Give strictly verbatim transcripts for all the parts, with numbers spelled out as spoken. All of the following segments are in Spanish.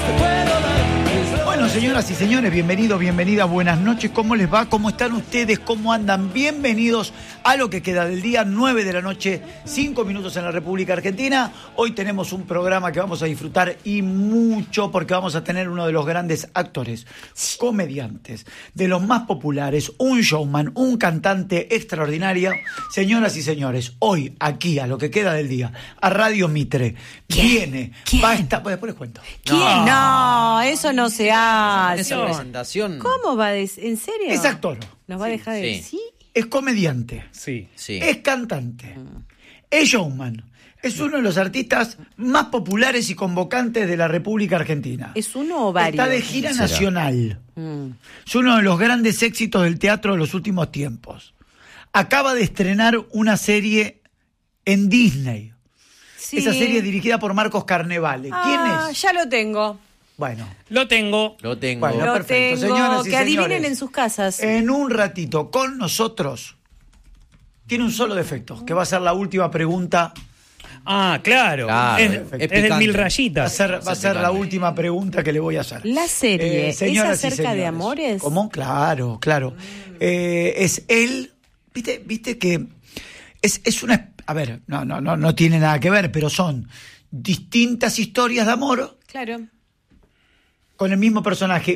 Bueno, señoras y señores, bienvenidos, bienvenidas, buenas noches. ¿Cómo les va? ¿Cómo están ustedes? ¿Cómo andan? Bienvenidos a lo que queda del día, nueve de la noche, cinco minutos en la República Argentina. Hoy tenemos un programa que vamos a disfrutar y mucho porque vamos a tener uno de los grandes actores, comediantes, de los más populares, un showman, un cantante extraordinario. Señoras y señores, hoy aquí a lo que queda del día, a Radio Mitre, ¿Quién? viene, ¿Quién? va a estar, pues después les cuento. ¿Quién? No, no, eso no se hace. Esa presentación. ¿Cómo va a decir? ¿En serio? Es actor, ¿Nos va a dejar de sí. decir? es comediante, Sí. Sí. es cantante, es showman, es uno de los artistas más populares y convocantes de la República Argentina. ¿Es uno o varios? Está de gira ¿Será? nacional. Mm. Es uno de los grandes éxitos del teatro de los últimos tiempos. Acaba de estrenar una serie en Disney. Sí. Esa serie dirigida por Marcos Carnevale. ¿Quién Ah, es? ya lo tengo. Bueno, Lo tengo. Lo tengo. Bueno, Lo perfecto. tengo. Señoras y que adivinen señores, en sus casas. en un ratito con nosotros tiene un solo defecto, que va a ser la última pregunta. Ah, claro. Claro, es, es es del picante. mil Va a rayitas. ser, va a ser la picante. última pregunta que le voy a hacer. La serie, ¿es señoras y acerca de señores. amores? ¿Cómo? Claro, claro. Eh, es él, viste, viste que es, es una, a ver, no, no, no, no tiene nada que ver, pero son distintas historias de amor Claro. con el mismo personaje,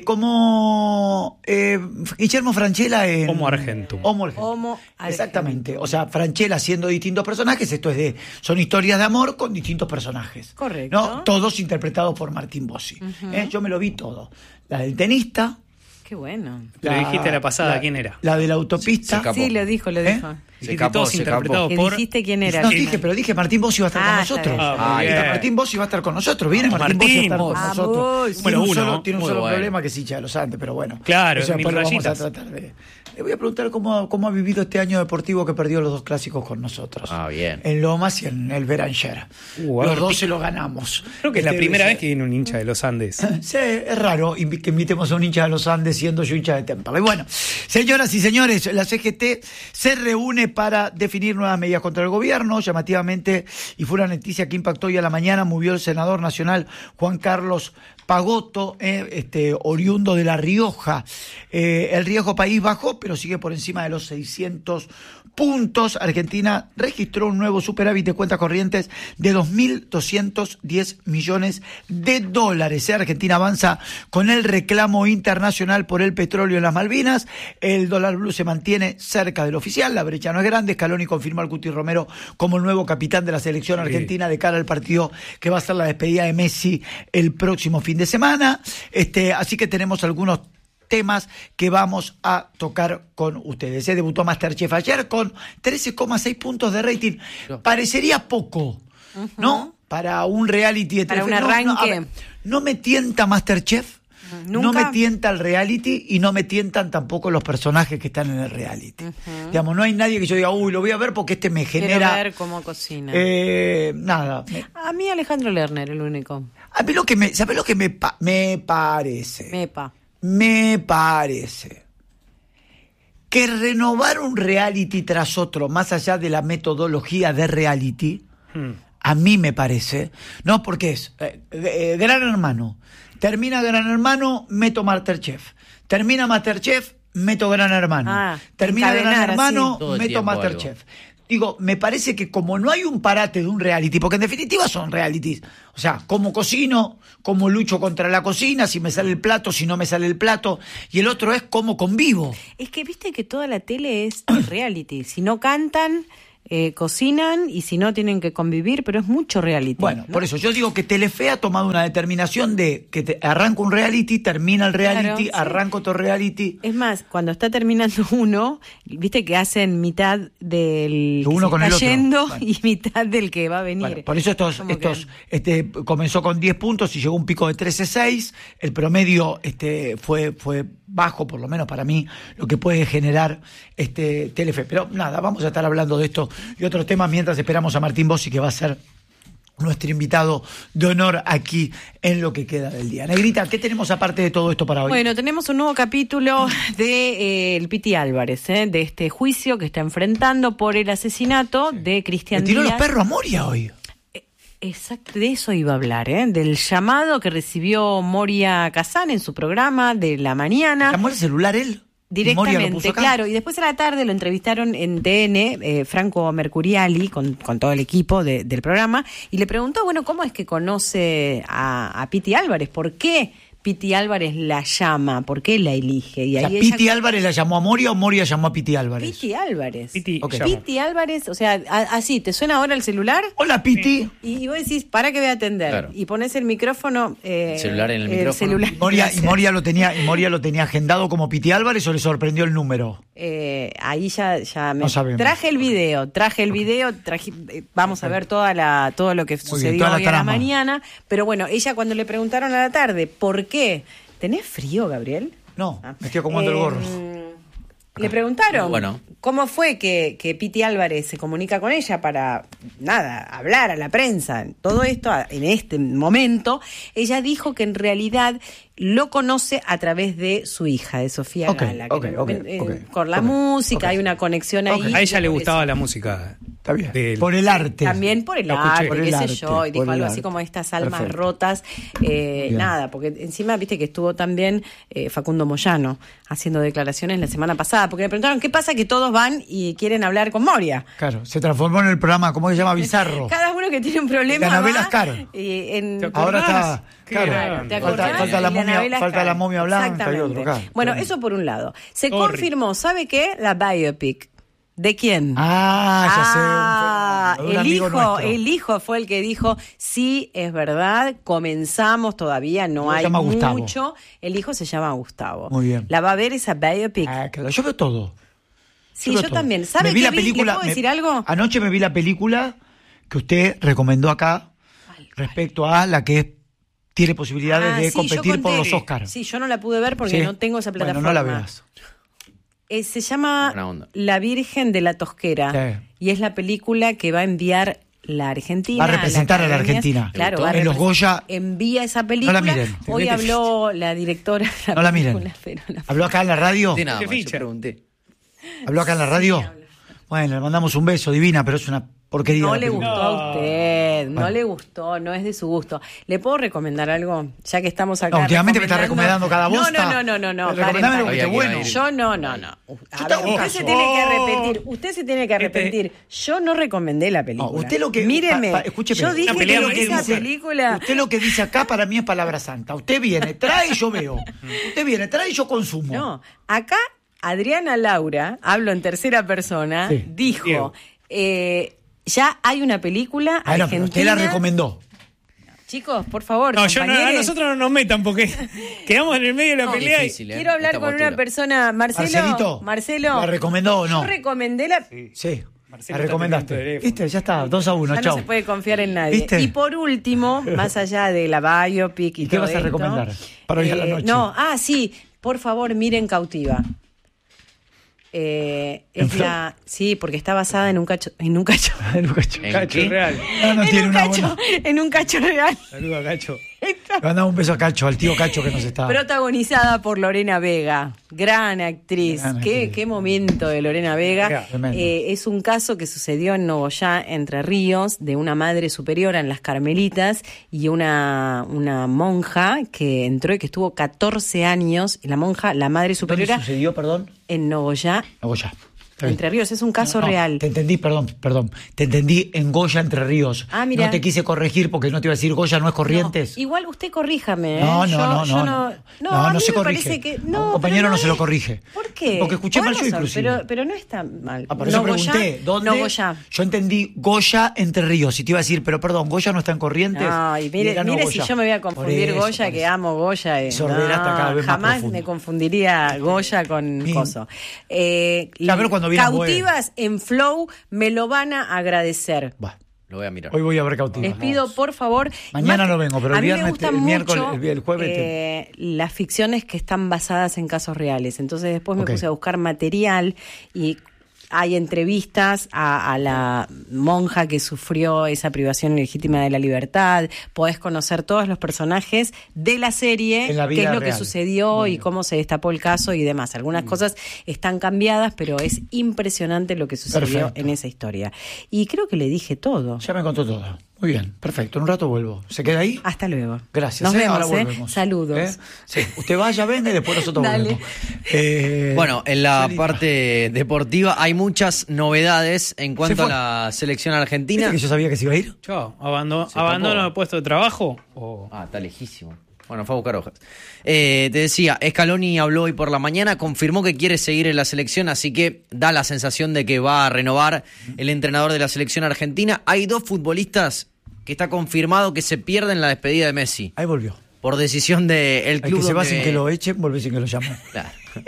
como eh, Guillermo Francella en Homo Argentum. Homo Argentum. Homo Argentum. Exactamente. O sea, Francella haciendo distintos personajes, esto es de, son historias de amor con distintos personajes. Correcto. ¿No? Todos interpretados por Martín Bossi. ¿Eh? Yo me lo vi todo. La del tenista. Qué bueno. Lo dijiste la pasada, ¿quién era? La de la autopista. Se escapó. Sí, lo dijo, lo ¿Eh? dijo. Se Dijiste escapó, todos se interpretados Que por... dijiste quién era. No al dije, final. pero dije Martín Bossi va a estar Ah, con está nosotros. bien. Ah, muy Dije, bien. Martín Bossi va a estar con nosotros. Viene Martín, Martín. Bossi va a estar con Ah, nosotros. Bossi. Tiene Número un uno. solo, tiene un Muy solo bueno. problema que es hincha de los Andes, pero bueno. Claro, Eso mil después lo vamos a rayitas. tratar de... Le voy a preguntar cómo, cómo ha vivido este año deportivo que perdió los dos clásicos con nosotros. Ah, bien. En Lomas y en el Beranger. Uh, a los ver, dos pi- se lo ganamos. Creo que es la Este, primera ese- vez que viene un hincha de los Andes. Sí, es raro invi- que invitemos a un hincha de los Andes siendo yo hincha de Temperley. Bueno, señoras y señores, la C G T se reúne para definir nuevas medidas contra el gobierno. Llamativamente, y fue una noticia que impactó hoy a la mañana, movió el senador nacional Juan Carlos Pagotto, eh, este, oriundo de La Rioja. Eh, el riesgo país bajó, pero sigue por encima de los seiscientos puntos. Argentina registró un nuevo superávit de cuentas corrientes de dos mil doscientos diez millones de dólares. Eh, Argentina avanza con el reclamo internacional por el petróleo en las Malvinas. El dólar blue se mantiene cerca del oficial. La brecha no es grande. Scaloni confirmó al Cuti Romero como el nuevo capitán de la selección argentina de cara al partido que va a ser la despedida de Messi el próximo fin de semana. Este, así que tenemos algunos temas que vamos a tocar con ustedes. Se debutó MasterChef ayer con trece coma seis puntos de rating. Parecería poco, ¿no? Para un reality de Para un Telefe. No, no, a arranque. ver, no me tienta MasterChef, no ¿Nunca? me tienta el reality y no me tientan tampoco los personajes que están en el reality. Digamos, no hay nadie que yo diga, uy, lo voy a ver porque este me Quiero genera... ver cómo cocina. eh, nada. Me- A mí Alejandro Lerner, el único. a mí lo que me... ¿Sabes lo que me, pa- me parece? Mepa. Me parece que renovar un reality tras otro, más allá de la metodología de reality, Hmm. a mí me parece, no, porque es eh, eh, Gran Hermano, termina Gran Hermano, meto MasterChef, termina MasterChef, meto Gran Hermano, Ah, termina Gran encadenar Hermano, así. Todo el meto tiempo MasterChef. Digo, me parece que como no hay un parate de un reality, porque en definitiva son realities, o sea, cómo cocino, cómo lucho contra la cocina, si me sale el plato, si no me sale el plato, y el otro es cómo convivo. Es que viste que toda la tele es reality. Si no cantan, eh, cocinan, y si no tienen que convivir, pero es mucho reality. Bueno, ¿no? por eso yo digo que Telefe ha tomado una determinación de que te, arranca un reality, termina el reality, Claro, sí. arranca otro reality. Es más, cuando está terminando uno, viste que hacen mitad del que Uno se con está el otro. yendo Bueno. y mitad del que va a venir. Bueno, por eso estos, Como que- estos este, comenzó con diez puntos y llegó a un pico de trece seis. El promedio este, fue, fue bajo, por lo menos para mí, lo que puede generar este Telefe. Pero nada, vamos a estar hablando de esto y otros temas mientras esperamos a Martín Bossi, que va a ser nuestro invitado de honor aquí en lo que queda del día. Negrita, ¿qué tenemos aparte de todo esto para hoy? Bueno, tenemos un nuevo capítulo de eh, el Piti Álvarez, eh, de este juicio que está enfrentando por el asesinato de Le Cristian tiró Díaz. los perros a Moria hoy. Exacto, de eso iba a hablar, ¿eh? Del llamado que recibió Moria Kazan en su programa de la mañana. ¿Llamó el celular él? Directamente, claro. Y después a la tarde lo entrevistaron en T N, eh, Franco Mercuriali, con, con todo el equipo de, del programa, y le preguntó, bueno, ¿cómo es que conoce a, a Piti Álvarez? ¿Por qué Piti Álvarez la llama? ¿Por qué la elige? Y o sea, ahí ¿Piti ella... Álvarez la llamó a Moria o Moria llamó a Piti Álvarez? Piti Álvarez. Piti, okay. Piti Álvarez, o sea, a, así, ¿te suena ahora el celular? Hola, Piti. Y, y vos decís, para que voy a atender. Claro. Y pones el micrófono. Eh, El celular en el micrófono. Celular. ¿Y Moria, y, Moria lo tenía, ¿Y Moria lo tenía agendado como Piti Álvarez o le sorprendió el número? Eh, ahí ya, ya me No sabemos. traje el video, traje el video, traje, eh, vamos a ver toda la, todo lo que bien, sucedió toda la hoy a la trama. mañana. Pero bueno, ella cuando le preguntaron a la tarde, ¿por qué? ¿Tenés frío, Gabriel? No, Ah. me estoy acomodando el gorro. Eh, Le preguntaron Bueno. cómo fue que, que Piti Álvarez se comunica con ella para, nada, hablar a la prensa. Todo esto, a- en este momento, ella dijo que en realidad lo conoce a través de su hija, de Sofía Ok, Gala. que ok, ok, eh, ok, con la ok, música, ok. hay una conexión ahí. Ok. A ella le Por gustaba eso. la música. Está bien. del- Por el arte. También por el Lo escuché. arte, Por qué el sé arte, yo, y dijo por el algo así arte. como estas almas Perfecto. rotas. Eh, Bien. nada, porque encima viste que estuvo también eh, Facundo Moyano haciendo declaraciones la semana pasada, porque le preguntaron qué pasa que todos van y quieren hablar con Moria. Claro, se transformó en el programa, ¿cómo se llama? Bizarro. Cada uno que tiene un problema. De Anabel va, Ascar. y en- ¿Te Ahora acordás? está. Qué Claro, grande. ¿Te falta, acordás? falta la El de momia, Anabel falta Ascar. la momia blanca y Exactamente. otro. Claro. Bueno, Claro. eso por un lado. Se Sorry. confirmó, ¿sabe qué? La biopic. ¿De quién? Ah, ya sé. Ah, un fenómeno, de un el amigo hijo, nuestro. el hijo fue el que dijo, sí, es verdad, comenzamos, todavía no Se hay llama Gustavo. mucho. El hijo se llama Gustavo. Muy bien. La va a ver esa biopic. Ah, claro, yo veo todo. sí, veo yo todo. también. ¿Sabe Me vi qué la vi? película, ¿Le puedo me- decir algo? Anoche me vi la película que usted recomendó acá respecto a la que es- tiene posibilidades Ah, de sí, yo competir por conté- los Oscars. Sí, yo no la pude ver porque Sí. no tengo esa Bueno, plataforma. no la veas. Eh, se llama Buena onda. La Virgen de la Tosquera. Sí. Y es la película que va a enviar la Argentina. Va a representar a la Academia. Argentina. Claro, ¿Te va a gustó? En los represen- Goya- Envía esa película. No la miren. Hoy Vete. habló la directora de No la miren. película, pero la- ¿Habló acá en la radio? De nada ¿Qué más, yo ficha? pregunté. ¿Habló acá en la radio? Bueno, le mandamos un beso, divina, pero es una porquería. No la le película. gustó a usted, no Bueno. le gustó, no es de su gusto. ¿Le puedo recomendar algo? Ya que estamos acá. No, últimamente me está recomendando- recomendando cada No, bosta. no, no, no, no. Pero paren, recomendame lo paren. que esté Había que bueno. ir. Yo no, no, no. A Yo ver, te hago usted caso. se tiene que arrepentir. Usted se tiene que arrepentir. Yo no recomendé la película. No, usted lo que. Míreme. pa- pa- escúcheme, yo dije Una pelea que muy esa dulce. película. Usted lo que dice acá para mí es palabra santa. Usted viene, trae y yo veo. Usted viene, trae y yo consumo. No, acá Adriana Laura, hablo en tercera persona, Sí. dijo. Diego. eh, ya hay una película Ah, no, pero argentina. usted la recomendó. Chicos, por favor, No, yo no, a compañeros. nosotros no nos metan porque quedamos en el medio de la No, pelea. y- difícil, ¿eh? Quiero hablar Esta con postura. una persona, Marcelo. Marcelito, Marcelo. ¿la recomendó o no? Yo recomendé la. Sí. Marcelo La está recomendaste. teniendo teléfono. ¿Viste? Ya está, dos a uno, Ya chau. no se puede confiar en nadie. ¿Viste? Y por último, más allá de la biopic y, ¿Y qué todo vas a esto, recomendar para hoy a la eh, noche? No, ah, sí, por favor, miren Cautiva. Eh, ¿En es Flow? la, sí, porque está basada en un cacho, en un cacho, En un cacho. ¿En Cacho qué? real. No, no en tiene un una cacho, buena. en un cacho real. Saludos a Cacho. Le mandamos un beso a Cacho, al tío Cacho que nos está. Protagonizada por Lorena Vega, gran actriz. Gran qué, actriz. qué momento de Lorena Vega. Tremendo. Eh, es un caso que sucedió en Nogoyá, Entre Ríos, de una madre superiora en las Carmelitas y una, una monja que entró y que estuvo catorce años. Y la monja, la madre ¿Dónde superiora, sucedió, perdón? en Nogoyá, En Goya. Está bien. Entre Ríos. Es un caso No, no, real. Te entendí, perdón, perdón. Te entendí en Goya, Entre Ríos. Ah, mira. No te quise corregir porque no te iba a decir Goya no es Corrientes. No, igual usted corríjame. ¿eh? No, no, Yo- no, yo no, no, no. no, No, a no mí se me corrige. parece que A un no, compañero pero no se lo es- corrige. ¿Por qué? Porque escuché mal Podemos yo, hacer, inclusive. Pero, pero no está mal. Ah, por eso Nogoyá, pregunté, ¿dónde? Nogoyá. Yo entendí Goya, Entre Ríos. Y te iba a decir, pero perdón, Goya no está en Corrientes. Ay, Y mire, era mire Nogoyá. si yo me voy a Por confundir eso, Goya, por que eso. amo Goya. eh. Sordera está cada vez más jamás profundo. me confundiría Goya con Bien. Coso. Eh, Ya, pero cuando viene Cautivas en Flow me lo van a agradecer. Bah, Lo voy a mirar. hoy voy a ver Cautiva. Les pido, por favor. Mañana más que- no vengo, pero el a mí viernes me te- gustan el miércoles- mucho, el- el jueves te- eh, las ficciones que están basadas en casos reales. Entonces después me Ok. puse a buscar material y hay entrevistas a, a la monja que sufrió esa privación ilegítima de la libertad. Podés conocer todos los personajes de la serie, En la qué vida es lo que real. sucedió Muy y bien. cómo se destapó el caso y demás. Algunas cosas están cambiadas, pero es impresionante lo que sucedió Perfecto. en esa historia. Y creo que le dije todo. Ya me contó todo. Muy Muy bien, perfecto. En un rato vuelvo. ¿Se queda ahí? Hasta luego. Gracias. Nos ¿eh? vemos, Ahora ¿eh? volvemos. Saludos. ¿Eh? Sí. Usted vaya, venga y después nosotros Dale. volvemos. Eh, Bueno, en la Solita. parte deportiva hay muchas novedades en cuanto Se a fue. la selección ¿Viste argentina. que yo sabía que se iba a ir? Chao, abando- Se abandono tapó. el puesto de trabajo. O... Ah, está lejísimo. Bueno, fue a buscar hojas. Eh, te decía, Scaloni habló hoy por la mañana, confirmó que quiere seguir en la selección, así que da la sensación de que va a renovar el entrenador de la selección argentina. Hay dos futbolistas que está confirmado que se pierden la despedida de Messi Ahí volvió. por decisión del El club que se va donde- sin que lo echen, vuelve sin que lo llamen. Claro.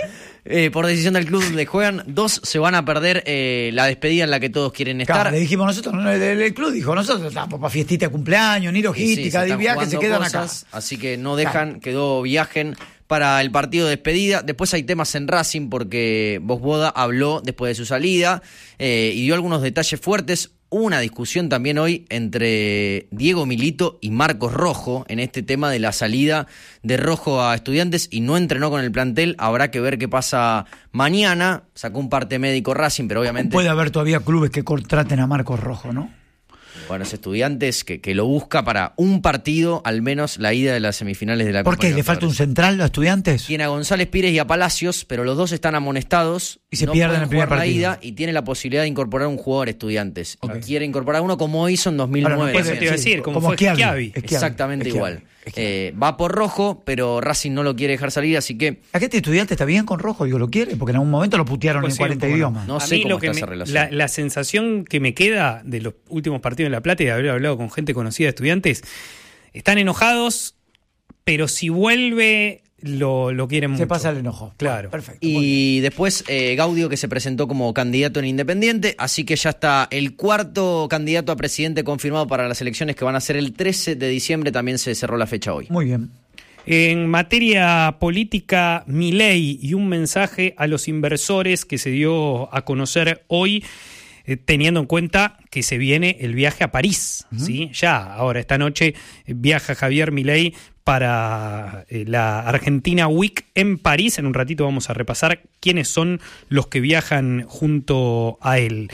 Eh, por decisión del club donde juegan, dos se van a perder eh, la despedida en la que todos quieren estar. Claro, le dijimos nosotros, no, el, el club dijo, nosotros estamos para fiestita de cumpleaños, ni Y sí, logística, se de están viaje, se jugando quedan cosas, acá. así que no dejan, quedó viajen para el partido de despedida. Después hay temas en Racing porque Vosboda habló después de su salida eh, y dio algunos detalles fuertes. Hubo una discusión también hoy entre Diego Milito y Marcos Rojo en este tema de la salida de Rojo a Estudiantes y no entrenó con el plantel. Habrá que ver qué pasa mañana. Sacó un parte médico Racing, pero obviamente... Puede haber todavía clubes que contraten a Marcos Rojo, ¿no? Bueno, es Estudiantes que, que lo busca para un partido, al menos la ida de las semifinales de la ¿Por Copa qué? ¿Le falta un Libertadores. central a Estudiantes? Tiene a González Pires y a Palacios, pero los dos están amonestados. Y se no pierden pueden el primer jugar la partido. ida y tiene la posibilidad de incorporar un jugador Estudiantes. Ok. Y quiere incorporar uno como hizo en dos mil nueve. Ahora, no Eso puede- te iba a sí, decir, como, como fue Schiavi. Schiavi. Es Schiavi, Exactamente es igual. Schiavi, es Schiavi. Eh, va por Rojo, pero Racing no lo quiere dejar salir, así que ¿A qué este estudiante está bien con Rojo? Digo, ¿lo quiere? Porque en algún momento lo putearon Pues en sí, cuarenta un poco, idiomas. no A sé mí cómo lo que está me- esa relación. la, la sensación que me queda de los últimos partidos en La Plata y de haber hablado con gente conocida de Estudiantes, están enojados, pero si vuelve lo, lo quieren mucho. Se pasa el enojo. Claro. Perfecto. Muy bien. Y después eh, Gaudio, que se presentó como candidato en Independiente, así que ya está el cuarto candidato a presidente confirmado para las elecciones que van a ser el trece de diciembre, también se cerró la fecha hoy. Muy bien. En materia política, Milei y un mensaje a los inversores que se dio a conocer hoy, eh, teniendo en cuenta que se viene el viaje a París, uh-huh. ¿sí? Ya, ahora, esta noche eh, viaja Javier Milei para eh, la Argentina Week en París. En un ratito vamos a repasar quiénes son los que viajan junto a él.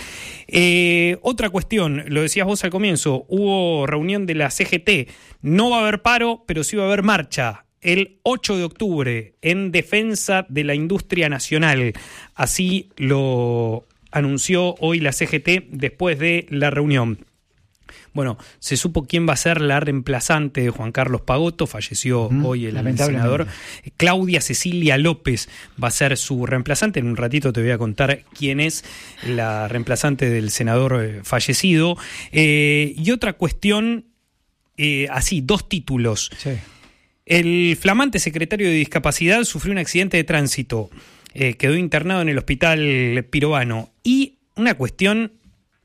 Eh, otra cuestión, lo decías vos al comienzo, hubo reunión de la C G T. No va a haber paro, pero sí va a haber marcha el ocho de octubre en defensa de la industria nacional. Así lo anunció hoy la C G T después de la reunión. Bueno, se supo quién va a ser la reemplazante de Juan Carlos Pagotto, falleció mm, hoy el senador. Claudia Cecilia López va a ser su reemplazante. En un ratito te voy a contar quién es la reemplazante del senador eh, fallecido. Eh, y otra cuestión, eh, así, dos títulos. Sí. El flamante secretario de Discapacidad sufrió un accidente de tránsito. Eh, quedó internado en el hospital Pirovano. Y una cuestión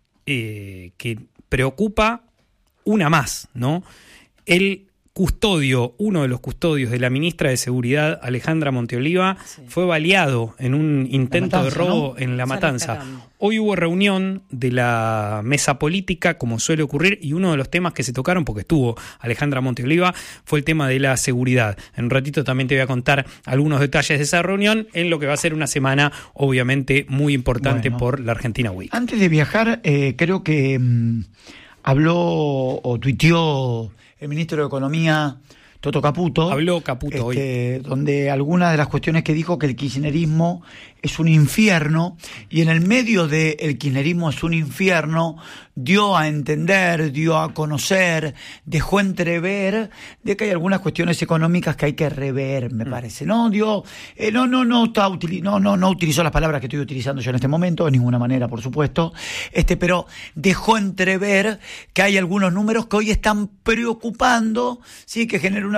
eh, que preocupa una más, ¿no? El custodio, uno de los custodios de la ministra de Seguridad, Alejandra Monteoliva, sí. fue baleado en un intento matanza, de robo ¿no? en La Matanza. Hoy hubo reunión de la mesa política, como suele ocurrir, y uno de los temas que se tocaron, porque estuvo Alejandra Monteoliva, fue el tema de la seguridad. En un ratito también te voy a contar algunos detalles de esa reunión, en lo que va a ser una semana, obviamente, muy importante bueno, por la Argentina Week. Antes de viajar, eh, creo que mmm, habló o tuiteó el ministro de Economía, Toto Caputo. Habló Caputo este, hoy. Donde algunas de las cuestiones que dijo que el kirchnerismo es un infierno, y en el medio de el kirchnerismo es un infierno, dio a entender, dio a conocer, dejó entrever de que hay algunas cuestiones económicas que hay que rever, me mm. parece. No dio, eh, no, no, no, está utili- no, no, no utilizó las palabras que estoy utilizando yo en este momento, de ninguna manera, por supuesto, este, pero dejó entrever que hay algunos números que hoy están preocupando, sí, que generan una